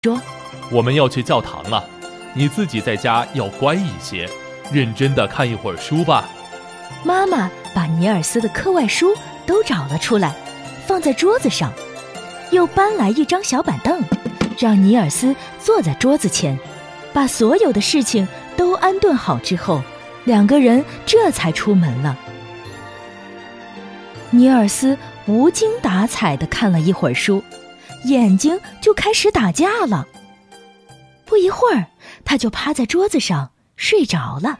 说： 我们要去教堂了，你自己在家要乖一些，认真地看一会儿书吧。 妈妈把尼尔斯的课外书都找了出来，放在桌子上，又搬来一张小板凳，让尼尔斯坐在桌子前，把所有的事情都安顿好之后，两个人这才出门了。尼尔斯无精打采地看了一会儿书，眼睛就开始打架了。不一会儿，他就趴在桌子上睡着了。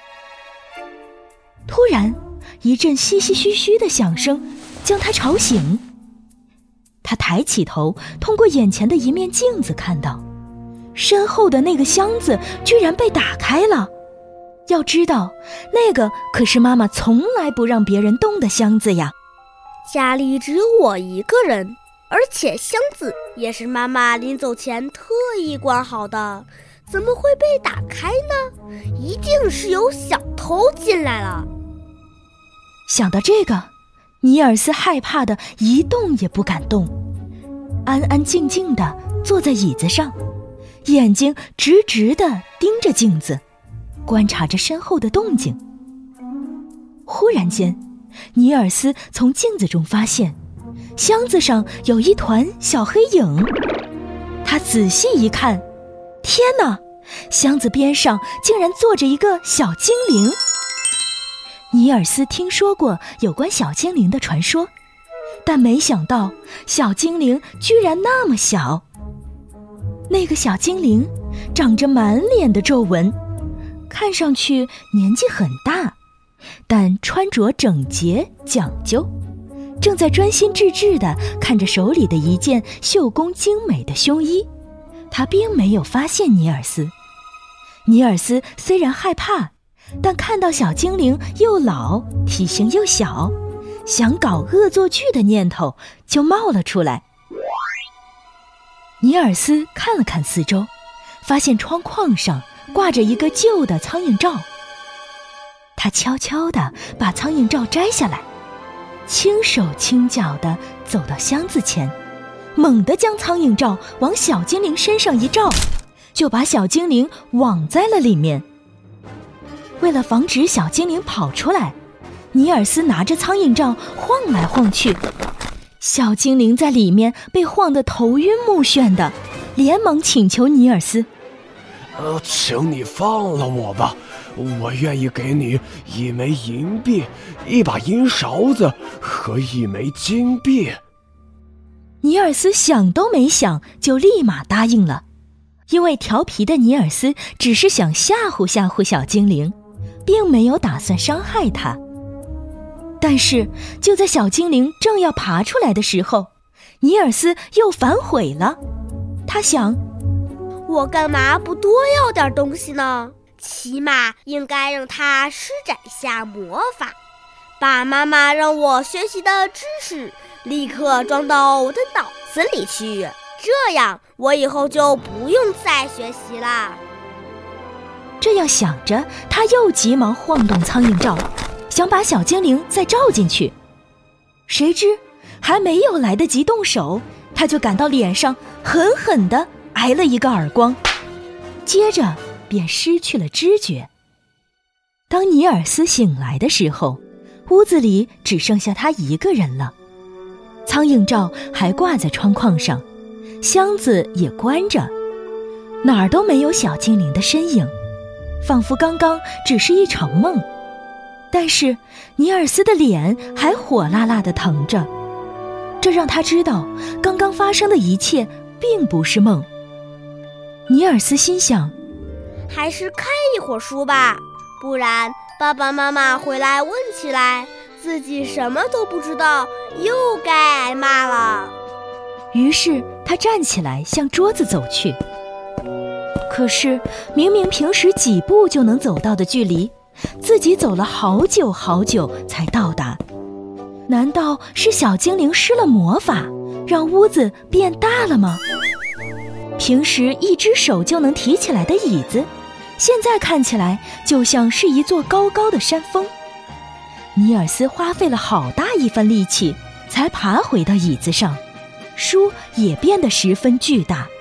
突然，一阵稀稀嘘嘘的响声将他吵醒。他抬起头，通过眼前的一面镜子看到，身后的那个箱子居然被打开了。要知道，那个可是妈妈从来不让别人动的箱子呀。 家里只有我一个人，而且箱子也是妈妈临走前特意关好的，怎么会被打开呢？一定是有小偷进来了。 想到这个，尼尔斯害怕的一动也不敢动，安安静静地坐在椅子上，眼睛直直地盯着镜子，观察着身后的动静。忽然间，尼尔斯从镜子中发现箱子上有一团小黑影。他仔细一看，天哪，箱子边上竟然坐着一个小精灵。尼尔斯听说过有关小精灵的传说，但没想到小精灵居然那么小。那个小精灵长着满脸的皱纹，看上去年纪很大，但穿着整洁讲究，正在专心致志地看着手里的一件绣工精美的胸衣。他并没有发现尼尔斯。尼尔斯虽然害怕，但看到小精灵又老，体型又小，想搞恶作剧的念头就冒了出来。尼尔斯看了看四周，发现窗框上挂着一个旧的苍蝇罩。他悄悄地把苍蝇罩摘下来，轻手轻脚地走到箱子前，猛地将苍蝇罩往小精灵身上一罩，就把小精灵网在了里面。为了防止小精灵跑出来，尼尔斯拿着苍蝇罩晃来晃去，小精灵在里面被晃得头晕目眩的，连忙请求尼尔斯： 请你放了我吧，我愿意给你1枚银币、1把银勺子和1枚金币。 尼尔斯想都没想就立马答应了，因为调皮的尼尔斯只是想吓唬吓唬小精灵，并没有打算伤害他。但是就在小精灵正要爬出来的时候，尼尔斯又反悔了。他想， 我干嘛不多要点东西呢？起码应该让他施展一下魔法，把妈妈让我学习的知识立刻装到我的脑子里去，这样我以后就不用再学习啦。 这样想着，他又急忙晃动苍蝇罩，想把小精灵再罩进去。谁知还没有来得及动手，他就感到脸上狠狠地挨了一个耳光，接着便失去了知觉。当尼尔斯醒来的时候，屋子里只剩下他一个人了。苍蝇罩还挂在窗框上，箱子也关着，哪儿都没有小精灵的身影，仿佛刚刚只是一场梦。但是尼尔斯的脸还火辣辣地疼着，这让他知道刚刚发生的一切并不是梦。尼尔斯心想， 还是看一会儿书吧，不然爸爸妈妈回来问起来，自己什么都不知道，又该挨骂了。 于是他站起来向桌子走去。可是明明平时几步就能走到的距离，自己走了好久好久才到达。难道是小精灵施了魔法，让屋子变大了吗？平时一只手就能提起来的椅子，现在看起来就像是一座高高的山峰。尼尔斯花费了好大一番力气才爬回到椅子上，书也变得十分巨大。